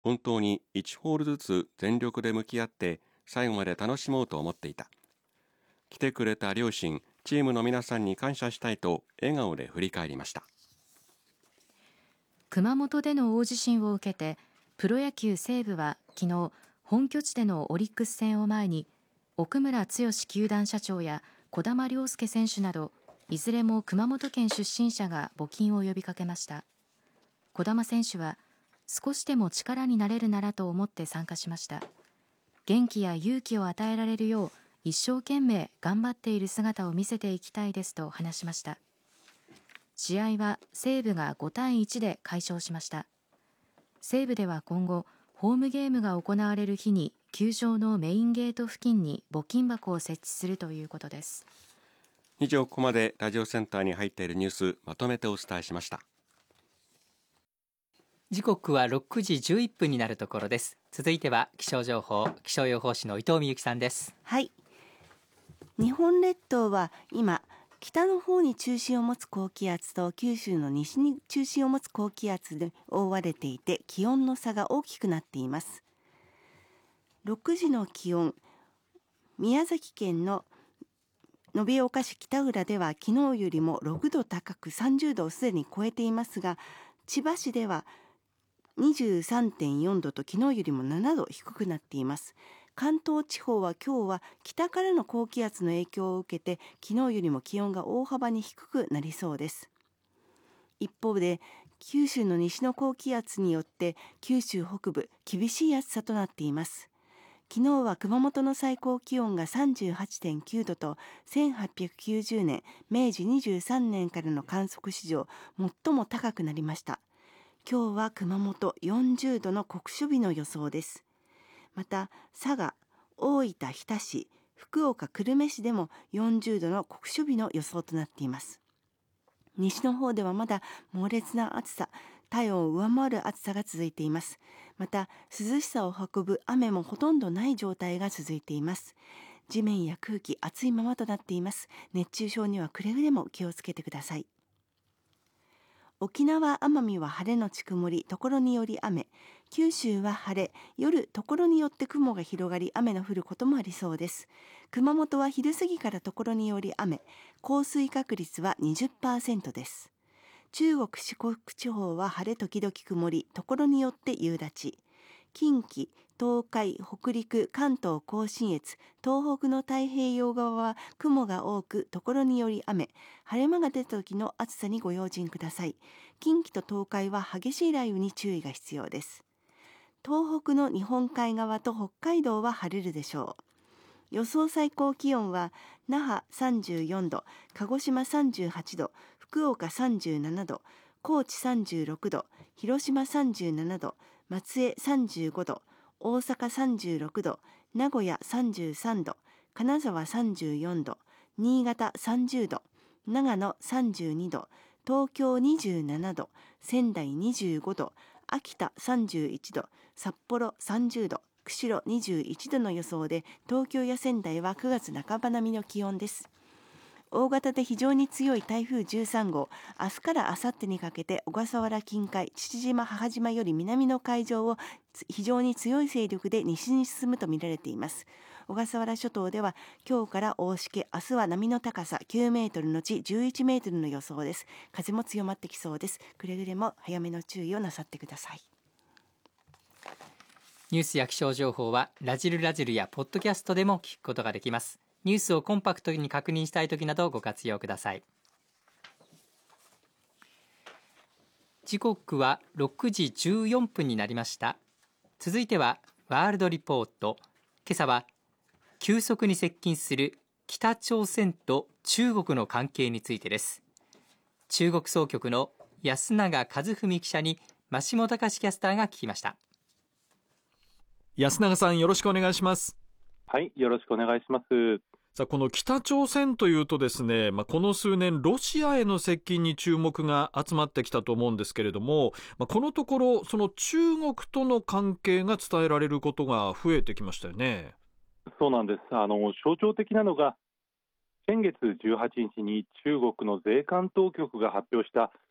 本当に1ホールずつ全力で向き合って最後まで楽しもうと思っていた。来てくれた両親、チームの皆さんに感謝したいと笑顔で振り返りました。 熊本での大地震を受けてプロ野球西武は昨日本拠地でのオリックス戦を前に奥村剛球団社長や児玉亮介選手などいずれも熊本県出身者が募金を呼びかけました。児玉選手は少しでも力になれるならと思って参加しました。元気や勇気を与えられるよう一生懸命頑張っている姿を見せていきたいですと話しました。試合は西武が5対1で快勝しました。西武では今後ホームゲームが行われる日に球場のメインゲート付近に募金箱を設置するということです。 以上、ここまでラジオセンターに入っているニュースまとめてお伝えしました。 時刻は6時11分になるところです。続いては気象情報、気象予報士の伊藤美幸さんです。 はい、日本列島は今北の方に中心を持つ高気圧と九州の西に中心を持つ高気圧で覆われていて、気温の差が大きくなっています。6時の気温、宮崎県の延岡市北浦では昨日よりも6度高く30度をすでに超えていますが、千葉市では23.4 度と昨日よりも7度低くなっています。関東地方は今日は北からの高気圧の影響を受けて昨日よりも気温が大幅に低くなりそうです。一方で九州の西の高気圧によって九州北部厳しい暑さとなっています。昨日は熊本の最高気温が 38.9 度と1890年明治23年からの観測史上最も高くなりました。今日は熊本40度の酷暑日の予想です。また佐賀、大分日田市、福岡久留米市でも40度の酷暑日の予想となっています。西の方ではまだ猛烈な暑さ、体温を上回る暑さが続いています。また涼しさを運ぶ雨もほとんどない状態が続いています。地面や空気暑いままとなっています。熱中症にはくれぐれも気をつけてください。沖縄・奄美は晴れのち曇り、ところにより雨。九州は晴れ、夜ところによって雲が広がり雨の降ることもありそうです。熊本は昼過ぎからところにより雨、降水確率は 20% です。中国四国地方は晴れ時々曇り、ところによって夕立。近畿、東海、北陸、関東甲信越、東北の太平洋側は雲が多く、ところにより雨、晴れ間が出た時の暑さにご用心ください。近畿と東海は激しい雷雨に注意が必要です。東北の日本海側と北海道は晴れるでしょう。予想最高気温は那覇34度、鹿児島38度、福岡37度、高知36度、広島37度、松江35度、大阪36度、名古屋33度、金沢34度、新潟30度、長野32度、東京27度、仙台25度、秋田31度、札幌30度、釧路21度の予想で、東京や仙台は9月半ば並みの気温です。大型で非常に強い台風13号、明日から明後日にかけて小笠原近海、父島、母島より南の海上を非常に強い勢力で西に進むとみられています。小笠原諸島では今日から大しけ、明日は波の高さ9メートルのち11メートルの予想です。風も強まってきそうです。くれぐれも早めの注意をなさってください。 ニュースや気象情報はラジルラジルやポッドキャストでも聞くことができます。ニュースをコンパクトに確認したいときなどご活用ください。時刻は6時14分になりました。続いてはワールドリポート。今朝は急速に接近する北朝鮮と中国の関係についてです。中国総局の安永和文記者に増本隆キャスターが聞きました。 安永さん、よろしくお願いします。 はい、よろしくお願いします。 さあ、この北朝鮮というとですね、この数年ロシアへの接近に注目が集まってきたと思うんですけれども、このところその中国との関係が伝えられることが増えてきましたよね。 そうなんです。象徴的なのが先月18日に中国の税関当局が発表した